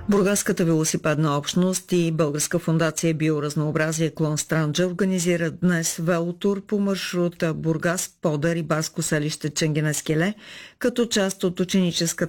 Бургаската велосипедна общност и Българска фондация Биоразнообразие клон Странджа организират днес велотур по маршрута Бургас, Пода, рибарско селище Ченгене скеле, като част от ученическата